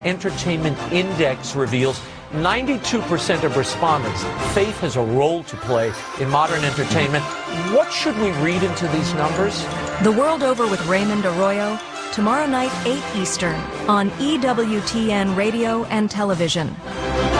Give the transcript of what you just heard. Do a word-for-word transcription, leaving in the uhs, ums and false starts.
Entertainment Index reveals ninety-two percent of respondents faith has a role to play in modern entertainment. What should we read into these numbers? The World Over with Raymond Arroyo, tomorrow night, eight Eastern, on E W T N Radio and Television.